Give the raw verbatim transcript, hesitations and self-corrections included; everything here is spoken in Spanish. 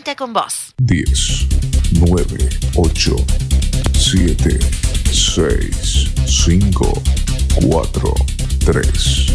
cuenta con vos. diez, nueve, ocho, siete, seis, cinco, cuatro, tres